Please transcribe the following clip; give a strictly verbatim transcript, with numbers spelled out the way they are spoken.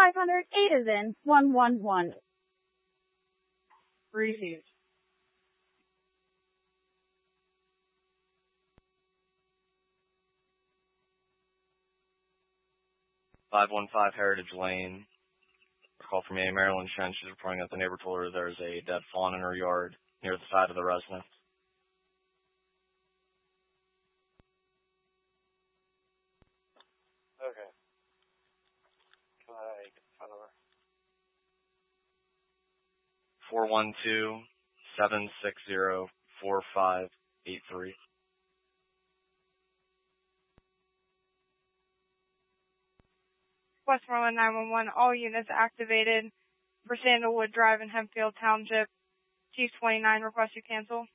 five hundred eight is in one one one. Received. five one five Heritage Lane. A call from a Maryland Shen. She's reporting that the neighbor told her there's a dead fawn in her yard near the side of the residence. Okay. Can I get the phone number? four one two, seven six zero, four five eight three. Westmoreland nine one one, all units activated for Sandalwood Drive in Hempfield Township. Chief twenty-nine, request you cancel.